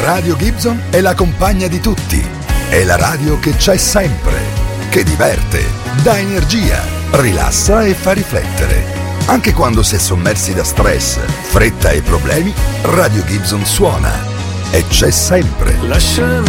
Radio Gibson è la compagna di tutti. È la radio che c'è sempre, che diverte, dà energia, rilassa e fa riflettere. Anche quando si è sommersi da stress, fretta e problemi, Radio Gibson suona e c'è sempre. Lasciami